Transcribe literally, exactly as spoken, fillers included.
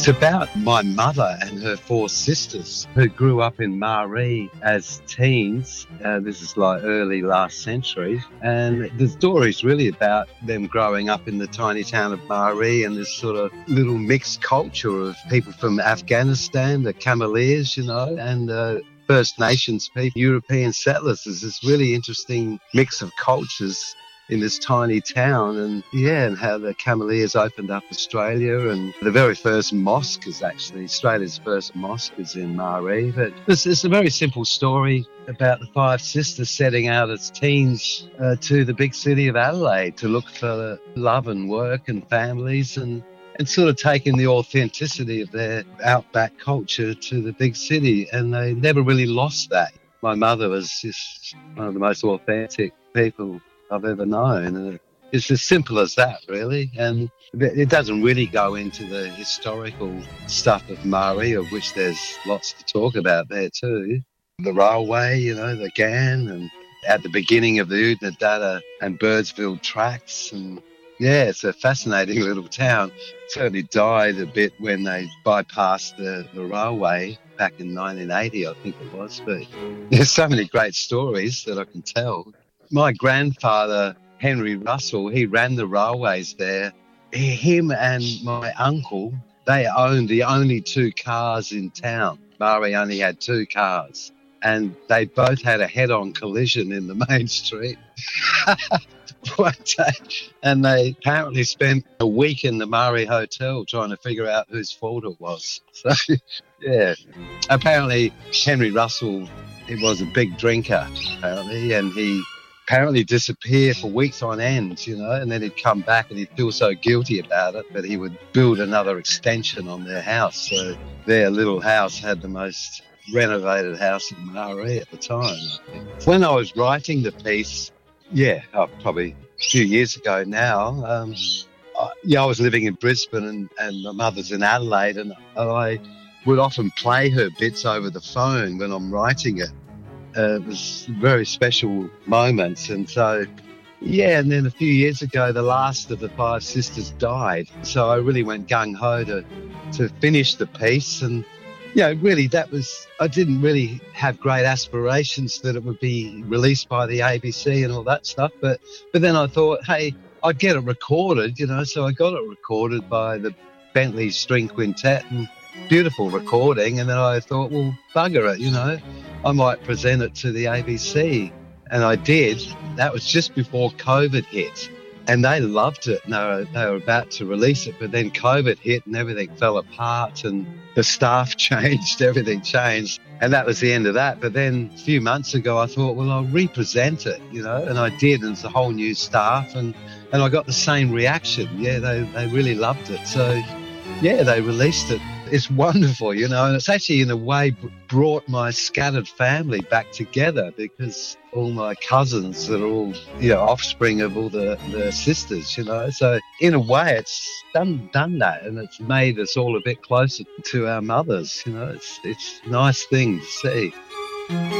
It's about my mother and her four sisters who grew up in Maree as teens. Uh, this is like early last century. And the story is really about them growing up in the tiny town of Maree and this sort of little mixed culture of people from Afghanistan, the Cameleers, you know, and uh, First Nations people, European settlers. There's this really interesting mix of cultures in this tiny town, and yeah, and how the Cameleers opened up Australia, and the very first mosque is actually, Australia's first mosque is in Maree. But it's, it's a very simple story about the five sisters setting out as teens uh, to the big city of Adelaide to look for love and work and families, and and sort of taking the authenticity of their outback culture to the big city, and they never really lost that. My mother was just one of the most authentic people I've ever known. And it's as simple as that, really. And it doesn't really go into the historical stuff of Maree, of which there's lots to talk about there too. The railway, you know, the Ghan, and at the beginning of the Oodnadatta and Birdsville tracks. And yeah, it's a fascinating little town. It certainly died a bit when they bypassed the, the railway back in nineteen eighty, I think it was. But there's so many great stories that I can tell. My grandfather, Henry Russell, he ran the railways there. Him and my uncle, they owned the only two cars in town. Maree only had two cars. And they both had a head-on collision in the main street one day. And they apparently spent a week in the Maree Hotel trying to figure out whose fault it was. So, yeah. Apparently, Henry Russell, he was a big drinker, apparently, and he apparently disappear for weeks on end, you know, and then he'd come back and he'd feel so guilty about it that he would build another extension on their house. So their little house had the most renovated house in Maree at the time. When I was writing the piece, yeah, oh, probably a few years ago now, um, I, yeah, I was living in Brisbane and, and my mother's in Adelaide, and I would often play her bits over the phone when I'm writing it. Uh, it was very special moments. And so, yeah, and then a few years ago, the last of the five sisters died. So I really went gung-ho to, to finish the piece. And, you know, really that was, I didn't really have great aspirations that it would be released by the A B C and all that stuff. But, but then I thought, hey, I'd get it recorded, you know, so I got it recorded by the Bentley String Quintet, and beautiful recording. And then I thought, well, bugger it, you know, I might present it to the A B C. And I did. That was just before COVID hit. And they loved it. And they were, they were about to release it. But then COVID hit and everything fell apart and the staff changed, everything changed. And that was the end of that. But then a few months ago, I thought, well, I'll represent it, you know. And I did. And it's a whole new staff. And, and I got the same reaction. Yeah, they, they really loved it. So, yeah, they released it. It's wonderful, you know, and it's actually in a way brought my scattered family back together, because all my cousins that are all, you know, offspring of all the, the sisters, you know. So in a way it's done done that, and it's made us all a bit closer to our mothers, you know. It's it's a nice thing to see.